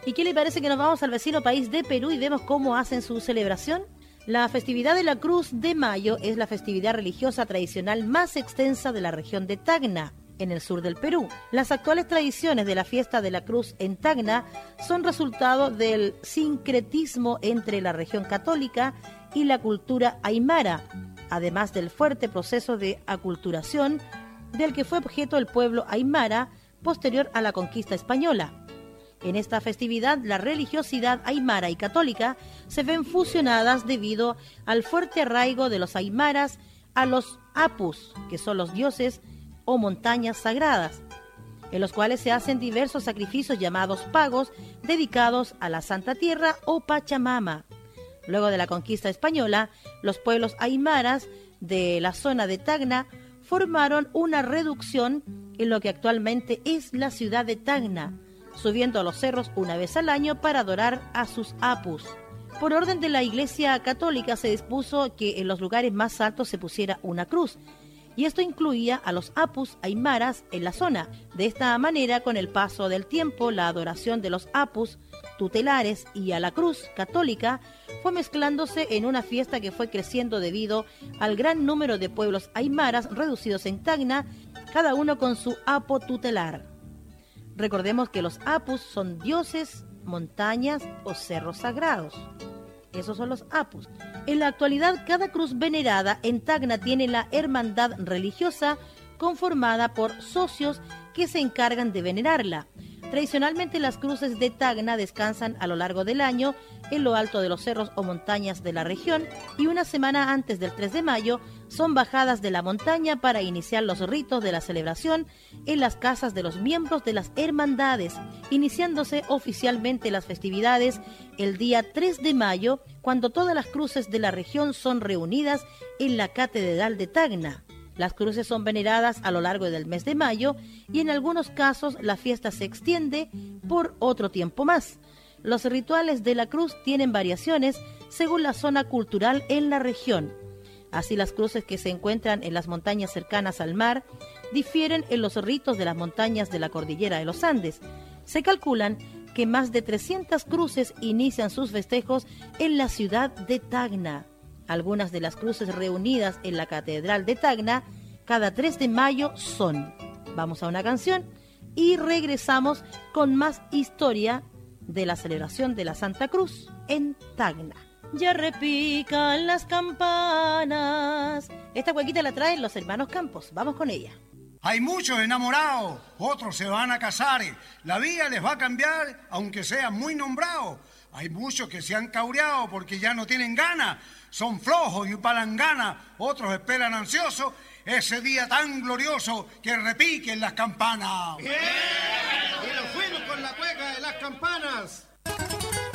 ¿Y qué le parece que nos vamos al vecino país de Perú y vemos cómo hacen su celebración? La festividad de la Cruz de Mayo es la festividad religiosa tradicional más extensa de la región de Tacna, en el sur del Perú. Las actuales tradiciones de la fiesta de la Cruz en Tacna son resultado del sincretismo entre la región católica y la cultura aymara, además del fuerte proceso de aculturación del que fue objeto el pueblo aymara posterior a la conquista española. En esta festividad, la religiosidad aymara y católica se ven fusionadas debido al fuerte arraigo de los aymaras a los apus, que son los dioses o montañas sagradas, en los cuales se hacen diversos sacrificios llamados pagos dedicados a la Santa Tierra o Pachamama. Luego de la conquista española, los pueblos aymaras de la zona de Tacna formaron una reducción en lo que actualmente es la ciudad de Tacna, subiendo a los cerros una vez al año para adorar a sus apus. Por orden de la Iglesia Católica se dispuso que en los lugares más altos se pusiera una cruz, y esto incluía a los apus aymaras en la zona. De esta manera, con el paso del tiempo, la adoración de los apus tutelares y a la cruz católica fue mezclándose en una fiesta que fue creciendo debido al gran número de pueblos aymaras reducidos en Tacna, cada uno con su apo tutelar. Recordemos que los apus son dioses, montañas o cerros sagrados. Esos son los apus. En la actualidad, cada cruz venerada en Tacna tiene la hermandad religiosa conformada por socios que se encargan de venerarla. Tradicionalmente, las cruces de Tacna descansan a lo largo del año en lo alto de los cerros o montañas de la región y una semana antes del 3 de mayo son bajadas de la montaña para iniciar los ritos de la celebración en las casas de los miembros de las hermandades, iniciándose oficialmente las festividades el día 3 de mayo, cuando todas las cruces de la región son reunidas en la Catedral de Tacna. Las cruces son veneradas a lo largo del mes de mayo y en algunos casos la fiesta se extiende por otro tiempo más. Los rituales de la cruz tienen variaciones según la zona cultural en la región. Así, las cruces que se encuentran en las montañas cercanas al mar difieren en los ritos de las montañas de la cordillera de los Andes. Se calculan que más de 300 cruces inician sus festejos en la ciudad de Tacna. Algunas de las cruces reunidas en la Catedral de Tacna cada 3 de mayo son. Vamos a una canción y regresamos con más historia de la celebración de la Santa Cruz en Tacna. Ya repican las campanas. Esta cuequita la traen los hermanos Campos. Vamos con ella. Hay muchos enamorados, otros se van a casar. La vida les va a cambiar, aunque sean muy nombrados. Hay muchos que se han caureado porque ya no tienen ganas. Son flojos y palanganas, otros esperan ansiosos ese día tan glorioso que repiquen las campanas. ¡Bien! ¡Y nos fuimos con la cueca de las campanas!